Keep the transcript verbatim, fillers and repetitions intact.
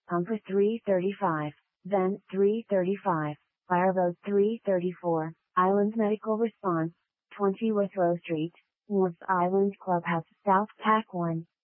Pumper three thirty-five, Then three thirty-five, Fire Road three thirty-four, Island Medical Response, twenty Withrow Street, North Island Clubhouse, South Tack one.